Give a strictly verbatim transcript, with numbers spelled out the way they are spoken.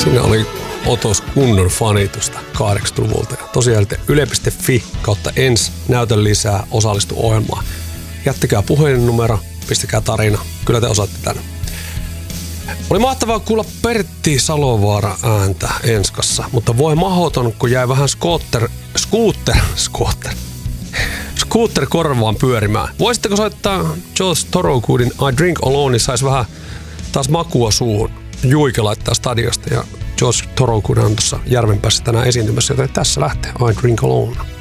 Siinä oli otos kunnon fanitusta kahdeksankymmentäluvulta. Ja tosiaan yle piste fi kautta ens näytön lisää, osallistu ohjelmaan. Jättäkää puhelinnumero, pistäkää tarina. Kyllä te osaatte tänne. Oli mahtavaa kuulla Pertti Salovaara ääntä Enskassa, mutta voi mahoton, kun jäi vähän scooter, scooter, scooter, scooter korvaan pyörimään. Voisitteko soittaa George Thorogoodin I Drink Alone, niin saisi vähän taas makua suuhun. Juike laittaa stadiosta ja George Thorogood on tuossa Järvenpäässä tänään esiintymässä, joten tässä lähtee I Drink Alone.